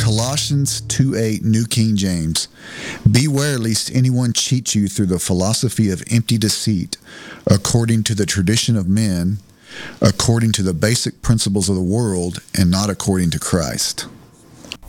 Colossians 2:8, New King James. Beware lest anyone cheat you through the philosophy of empty deceit, according to the tradition of men, according to the basic principles of the world, and not according to Christ.